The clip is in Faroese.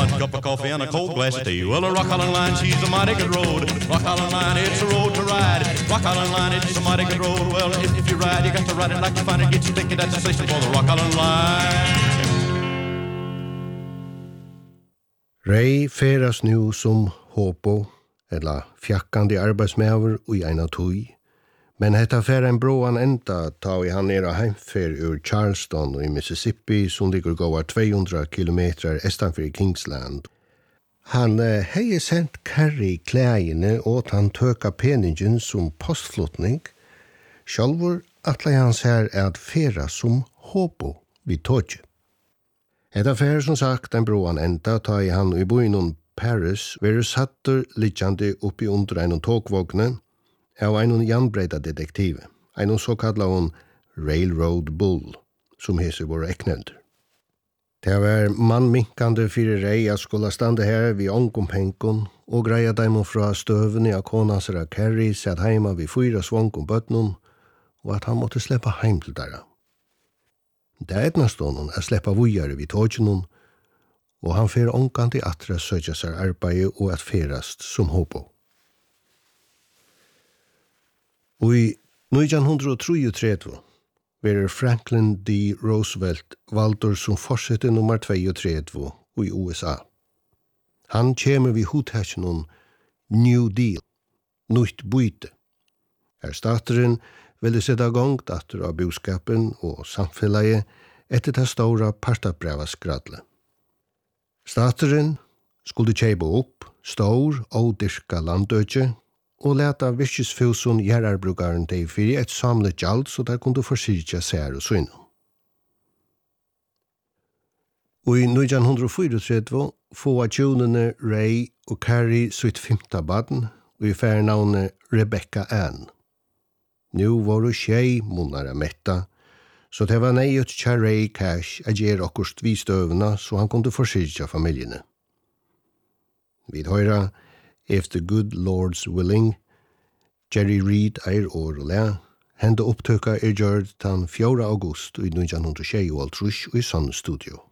hot cup of coffee and a cold glass of tea. Well, the Rock Island Line, she's a mighty good road. Rock Island Line, it's a road to ride. Rock Island Line, it's a mighty good road. Well, if you ride, you got to ride it like you find it. Get your ticket at the station for the Rock Island Line. Ray feras nu som hopo, eller fjakkandi arbeidsmever ui eina tui. Men hetta fer en broan enda ta i han nera heimfer ur Charleston i Mississippi som ligger gåa 200 kilometer estanför Kingsland. Han hei sendt Carrie klægene og han tøka peningen som postflotning. Sjálfur atlai hans her at fera som hopo vid tåget. Hetta fer som sagt en broan enda ta i han i boinon Paris veru sattur liggjandi uppi under einon tågvogne av einon jernbreida detektive, einon så kallar Railroad Bull, som hese våre eknelder. Det var mannminkande fyrir rei at skulle stande her vid ångom penkon og greia daimon fra støvene av konansera Carrie satt heima vid 4 svångom bøtnon og at han måtte sleppa heim til dara. Det etnast honom sleppa vujare vid tågjenon og han fer ångande atra søkja seg arbeid og at ferast som hopo. Og i 1933 var Franklin D. Roosevelt valdur som forsette nummer 32 i USA. Han kjemer vid hothetsjonen New Deal, nytt byte. Her stateren ville sette gongt atter av boskapen og samfellet etter det store partabrevasgradle. Stateren skulle kjebe opp stor og dyrka landøkje og leta virkesfusen gjerarbrukaren til fyrir et samlet gjald så der kunne forsyrkja sær og søgn. Og i 1934 få tjonene Ray og Carrie sitt 5. baden og i færnavnet Rebecca Ann. Nu var det 6 månader metta, så det var nøyet til Ray Cash at gjøre akkurst vistøvene så han kunne forsyrkja familjene. Vi høyra If the Good Lord's Willing, Jerry Reed og le, hende opptøkka gjørt den 4. august i 1926 i Sonne Studio.